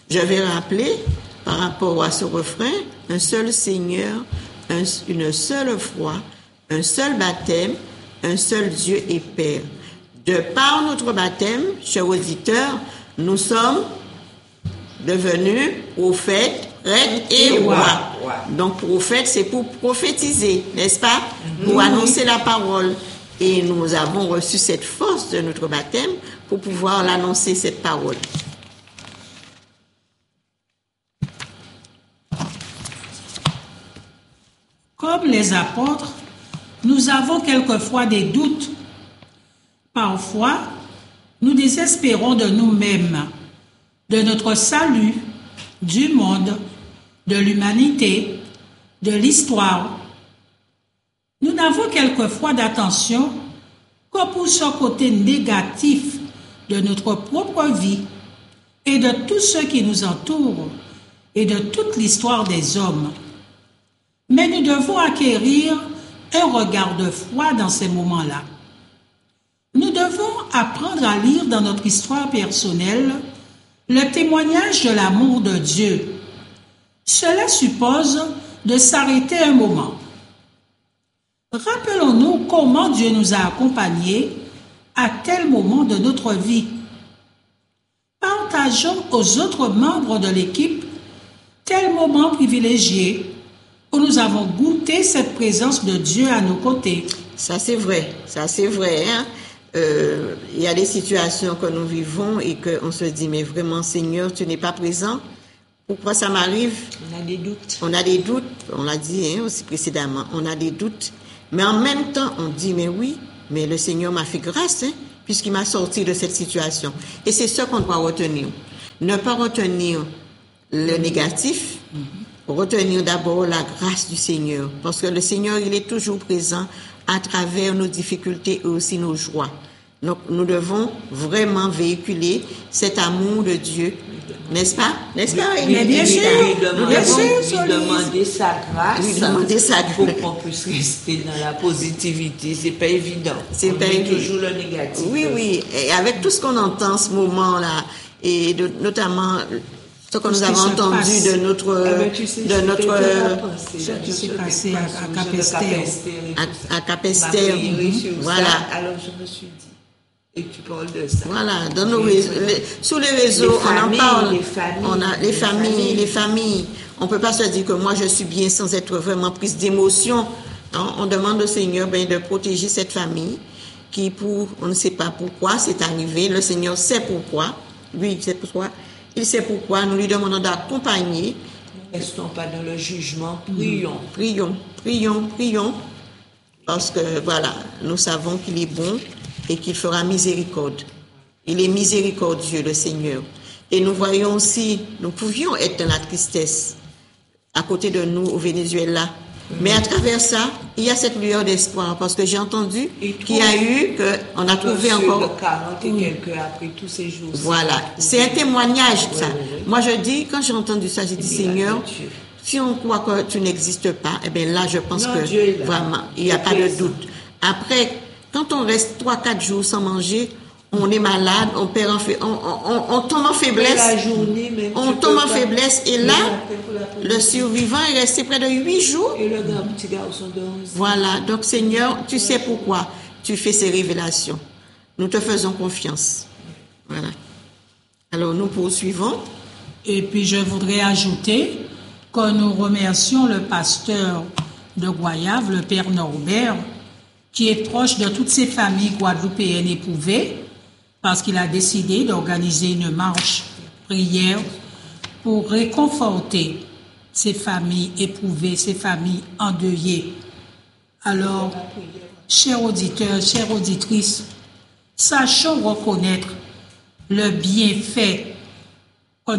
Je vais rappeler par rapport à ce refrain, un seul Seigneur, une seule foi, un seul baptême, un seul Dieu et Père. De par notre baptême, chers auditeurs, nous sommes devenus prophètes, reines et rois. Donc prophète, c'est pour prophétiser, n'est-ce pas? Pour annoncer la parole. Et nous avons reçu cette force de notre baptême pour pouvoir l'annoncer, cette parole. Comme les apôtres, nous avons quelquefois des doutes. Parfois, nous désespérons de nous-mêmes, de notre salut, du monde, de l'humanité, de l'histoire. Nous n'avons quelquefois d'attention que pour ce côté négatif de notre propre vie et de tout ce qui nous entoure et de toute l'histoire des hommes. Mais nous devons acquérir un regard de foi dans ces moments-là. Nous devons apprendre à lire dans notre histoire personnelle le témoignage de l'amour de Dieu. Cela suppose de s'arrêter un moment. Rappelons-nous comment Dieu nous a accompagnés à tel moment de notre vie. Partageons aux autres membres de l'équipe tel moment privilégié où nous avons goûté cette présence de Dieu à nos côtés. Ça c'est vrai, hein? Il y a des situations que nous vivons et qu'on se dit, mais vraiment Seigneur, tu n'es pas présent. Pourquoi ça m'arrive? On a des doutes, on l'a dit aussi précédemment, on a des doutes. Mais en même temps, on dit, mais oui, mais le Seigneur m'a fait grâce, puisqu'il m'a sorti de cette situation. Et c'est ça qu'on doit retenir. Ne pas retenir le négatif, retenir d'abord la grâce du Seigneur. Parce que le Seigneur, il est toujours présent à travers nos difficultés et aussi nos joies. Donc, nous devons vraiment véhiculer cet amour de Dieu, n'est-ce pas? N'est-ce pas? Mais bien sûr, lui demander sa grâce pour qu'on puisse rester dans la positivité. C'est pas évident. C'est pas évident. Toujours le négatif. Oui. Et avec tout ce qu'on entend en ce moment-là, et notamment ce que nous avons entendu de notre ce qui s'est passé à Capesterre. Voilà. Alors je me suis dit, et tu parles de ça. Voilà, dans nos réseaux, sur les réseaux, on en parle. On a les familles. On peut pas se dire que moi je suis bien sans être vraiment prise d'émotion. Non, on demande au Seigneur de protéger cette famille qui, on ne sait pas pourquoi c'est arrivé. Le Seigneur sait pourquoi. Lui, il sait pourquoi. Il sait pourquoi. Nous lui demandons d'accompagner. Ne restons pas dans le jugement. Prions. Parce que voilà, nous savons qu'il est bon et qu'il fera miséricorde. Il est miséricordieux, le Seigneur. Et nous voyons aussi, nous pouvions être dans la tristesse à côté de nous au Venezuela. Mais à travers ça, il y a cette lueur d'espoir, parce que j'ai entendu qu'il y a eu, qu'on a trouvé encore... 40 et quelques après tous ces jours. Voilà, c'est un témoignage, ça. Moi, je dis, quand j'ai entendu ça, j'ai dit, Seigneur, si on croit que tu n'existes pas, eh bien là, je pense que vraiment, il n'y a pas de doute. Après, quand on reste 3-4 jours sans manger, on est malade, on tombe en faiblesse. On tombe en faiblesse et là, le survivant est resté près de 8 jours. Et le grand petit garçon de 11 ans. Voilà, donc Seigneur, tu sais pourquoi tu fais ces révélations. Nous te faisons confiance. Voilà. Alors nous poursuivons. Et puis je voudrais ajouter que nous remercions le pasteur de Goyave, le père Norbert, qui est proche de toutes ces familles guadeloupéennes éprouvées, parce qu'il a décidé d'organiser une marche prière pour réconforter ces familles éprouvées, ces familles endeuillées. Alors, chers auditeurs, chères auditrices, sachons reconnaître le bienfait que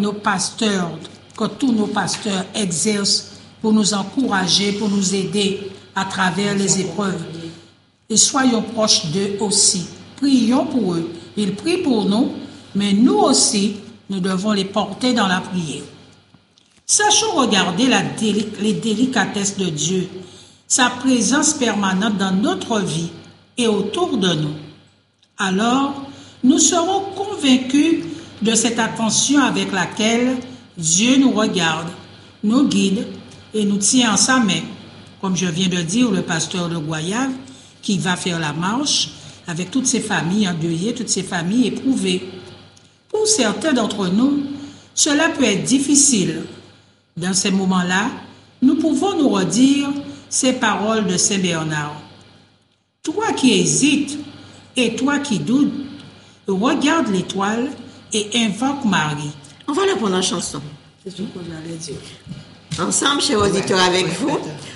tous nos pasteurs exercent pour nous encourager, pour nous aider à travers les épreuves. Et soyons proches d'eux aussi. Prions pour eux. Ils prient pour nous, mais nous aussi, nous devons les porter dans la prière. Sachons regarder les délicatesses de Dieu, sa présence permanente dans notre vie et autour de nous. Alors, nous serons convaincus de cette attention avec laquelle Dieu nous regarde, nous guide et nous tient en sa main. Comme je viens de dire, le pasteur de Goyave qui va faire la marche avec toutes ces familles endeuillées, toutes ces familles éprouvées. Pour certains d'entre nous, cela peut être difficile. Dans ces moments-là, nous pouvons nous redire ces paroles de Saint Bernard. Toi qui hésites et toi qui doutes, regarde l'étoile et invoque Marie. On va le prendre en chanson. C'est ce que j'allais dire. Ensemble, chers auditeurs, avec vous.